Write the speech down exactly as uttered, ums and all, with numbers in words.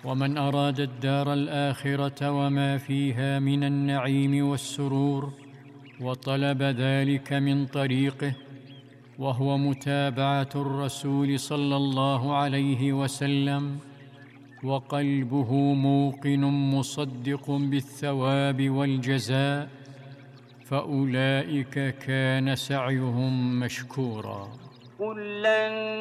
ومن أراد الدار الآخرة وما فيها من النعيم والسرور وطلب ذلك من طريقه، وهو متابعة الرسول صلى الله عليه وسلم، وقلبه موقن مصدق بالثواب والجزاء، فأولئك كان سعيهم مشكورا.